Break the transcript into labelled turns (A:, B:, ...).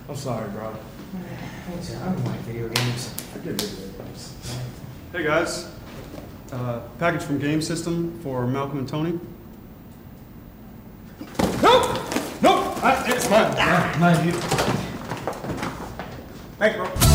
A: I'm sorry, bro.
B: I don't like video games.
A: I did video games.
C: Hey guys, package from Game System for Malcolm and Tony.
A: Nope! Nope! It's mine.
B: Mind you.
A: Thanks, bro.